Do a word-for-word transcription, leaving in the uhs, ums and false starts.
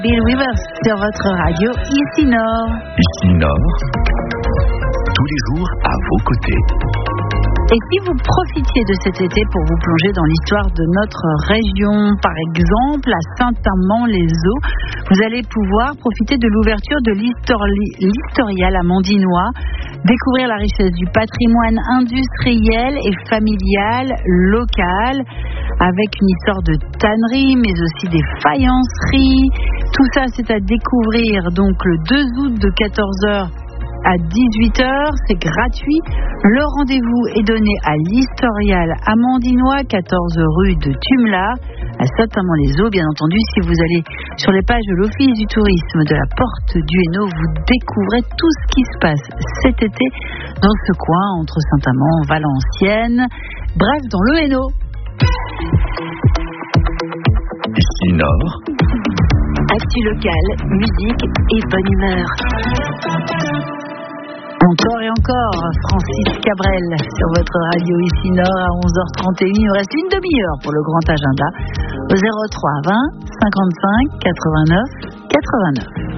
Bill Withers sur votre radio Ici Nord. Ici Nord, tous les jours à vos côtés. Et si vous profitiez de cet été pour vous plonger dans l'histoire de notre région, par exemple à Saint-Amand-les-Eaux, vous allez pouvoir profiter de l'ouverture de l'Historial amandinois, découvrir la richesse du patrimoine industriel et familial local, avec une histoire de tannerie, mais aussi des faïenceries. Tout ça, c'est à découvrir donc le deux août de quatorze heures à dix-huit heures, c'est gratuit. Le rendez-vous est donné à l'Historial amandinois, quatorze rue de Tumelar, à Saint-Amand-les-Eaux. Bien entendu, si vous allez sur les pages de l'Office du tourisme de la Porte du Hainaut, vous découvrez tout ce qui se passe cet été dans ce coin entre Saint-Amand, Valenciennes, bref, dans le Hainaut. Ici Nord, actu locale, musique et bonne humeur. Encore et encore, Francis Cabrel sur votre radio Ici Nord à onze heures trente et une. Il nous reste une demi-heure pour le grand agenda au zéro trois vingt cinquante-cinq quatre-vingt-neuf quatre-vingt-neuf.